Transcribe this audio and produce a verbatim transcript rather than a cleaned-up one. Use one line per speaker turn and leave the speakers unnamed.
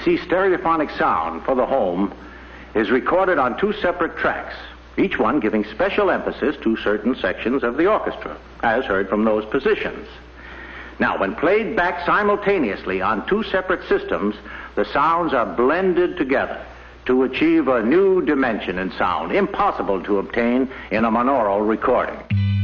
see stereophonic sound for the home is recorded on two separate tracks, each one giving special emphasis to certain sections of the orchestra, as heard from those positions. Now, when played back simultaneously on two separate systems, the sounds are blended together to achieve a new dimension in sound, impossible to obtain in a monaural recording.